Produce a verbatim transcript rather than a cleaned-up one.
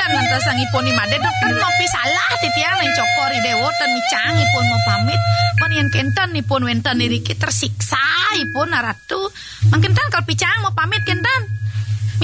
kenten nanti sangipun imade dokter nopi salah titian yang cokori dewoten micangipun mau pamit panien kenten nipun wenten niriki tersiksa ipun ratu mangkenten kal picang mau pamit kenten